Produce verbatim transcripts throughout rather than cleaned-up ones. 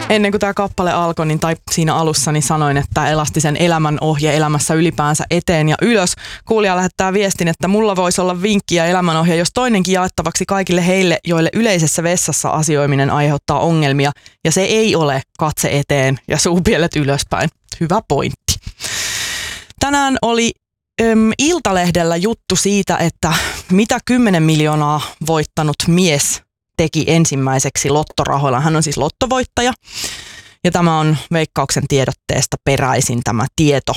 ennen kuin tämä kappale alkoi, niin tai siinä alussa niin sanoin, että elastisen elämän ohje elämässä ylipäänsä eteen ja ylös. Kuulija lähettää viestin, että mulla voisi olla vinkki ja elämänohje, jos toinenkin jaettavaksi kaikille heille, joille yleisessä vessassa asioiminen aiheuttaa ongelmia. Ja se ei ole katse eteen ja suupielet ylöspäin. Hyvä pointti. Tänään oli äm, Iltalehdellä juttu siitä, että mitä kymmenen miljoonaa voittanut mies teki ensimmäiseksi lottorahoilla. Hän on siis lottovoittaja ja tämä on Veikkauksen tiedotteesta peräisin tämä tieto.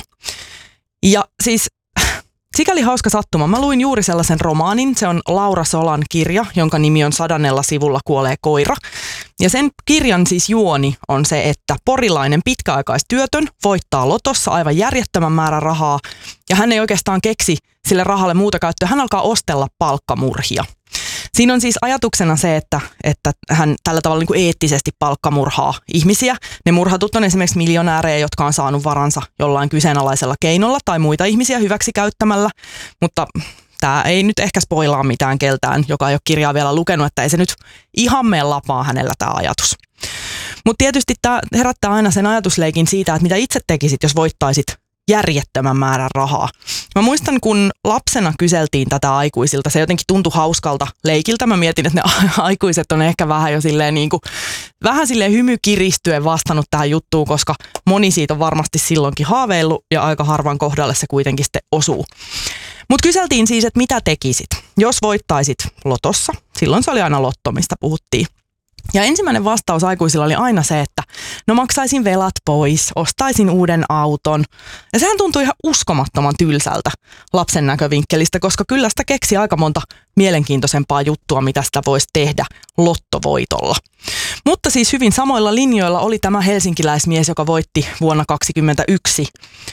Ja siis sikäli hauska sattuma. Mä luin juuri sellaisen romaanin. Se on Laura Solan kirja, jonka nimi on Sadannella sivulla kuolee koira. Ja sen kirjan siis juoni on se, että porilainen pitkäaikaistyötön voittaa lotossa aivan järjettömän määrän rahaa. Ja hän ei oikeastaan keksi sille rahalle muuta käyttöä. Hän alkaa ostella palkkamurhia. Siinä on siis ajatuksena se, että, että hän tällä tavalla niin kuin eettisesti palkkamurhaa ihmisiä. Ne murhatut on esimerkiksi miljonäärejä, jotka on saanut varansa jollain kyseenalaisella keinolla tai muita ihmisiä hyväksi käyttämällä. Mutta tämä ei nyt ehkä spoilaa mitään keltään, joka ei ole kirjaa vielä lukenut, että ei se nyt ihan mene lapaa hänellä tämä ajatus. Mutta tietysti tämä herättää aina sen ajatusleikin siitä, että mitä itse tekisit, jos voittaisit järjettömän määrän rahaa. Mä muistan, kun lapsena kyseltiin tätä aikuisilta, se jotenkin tuntui hauskalta leikiltä. Mä mietin, että ne aikuiset on ehkä vähän jo silleen niin kuin, vähän silleen hymykiristyen vastannut tähän juttuun, koska moni siitä on varmasti silloinkin haaveillut ja aika harvan kohdalle se kuitenkin sitten osuu. Mutta kyseltiin siis, että mitä tekisit, jos voittaisit lotossa. Silloin se oli aina lotto, mistä puhuttiin. Ja ensimmäinen vastaus aikuisilla oli aina se, että no maksaisin velat pois, ostaisin uuden auton. Ja sehän tuntui ihan uskomattoman tylsältä lapsen näkövinkkelistä, koska kyllä sitä keksi aika monta mielenkiintoisempaa juttua, mitä sitä voisi tehdä lottovoitolla. Mutta siis hyvin samoilla linjoilla oli tämä helsinkiläismies, joka voitti vuonna kaksituhattakaksikymmentäyksi.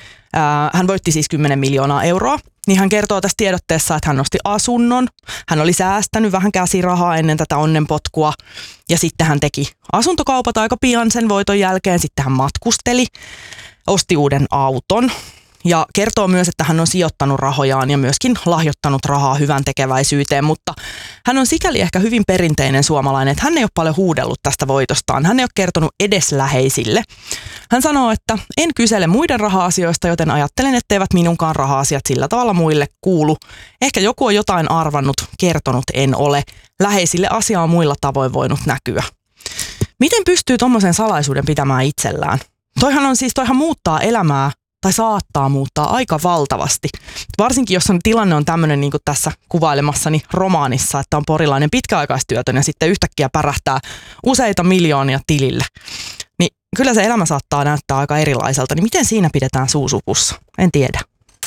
Hän voitti siis kymmenen miljoonaa euroa. Niin hän kertoo tässä tiedotteessa, että hän nosti asunnon, hän oli säästänyt vähän käsirahaa ennen tätä onnenpotkua ja sitten hän teki asuntokaupat aika pian sen voiton jälkeen, sitten hän matkusteli, osti uuden auton ja kertoo myös, että hän on sijoittanut rahojaan ja myöskin lahjoittanut rahaa hyvän tekeväisyyteen, mutta hän on sikäli ehkä hyvin perinteinen suomalainen, että hän ei ole paljon huudellut tästä voitostaan, hän ei ole kertonut edes läheisille. Hän sanoo, että en kysele muiden raha-asioista, joten ajattelen, etteivät minunkaan raha-asiat sillä tavalla muille kuulu. Ehkä joku on jotain arvannut, kertonut en ole. Läheisille asia on muilla tavoin voinut näkyä. Miten pystyy tommosen salaisuuden pitämään itsellään? Toihan on siis, toihan muuttaa elämää tai saattaa muuttaa aika valtavasti. Varsinkin jos on, tilanne on tämmöinen niin kuin tässä kuvailemassani romaanissa, että on porilainen pitkäaikaistyötön ja sitten yhtäkkiä pärähtää useita miljoonia tilille. Niin kyllä se elämä saattaa näyttää aika erilaiselta, niin miten siinä pidetään suu supussa? En tiedä.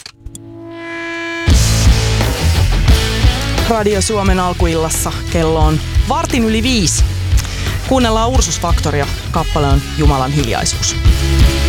Radio Suomen alkuillassa kello on vartin yli viisi. Kuunnellaan Ursus Factoria, kappale on Jumalan hiljaisuus.